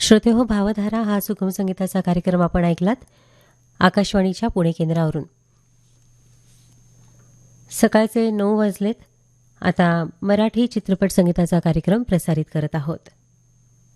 श्रोते हो, भावधारा हा सुगम संगीताचा कार्यक्रम आपण ऐकलात आकाशवाणीच्या पुणे केंद्रावरून. सकाळचे 9 वाजलेत. आता मराठी चित्रपट संगीताचा कार्यक्रम प्रसारित करत आहोत.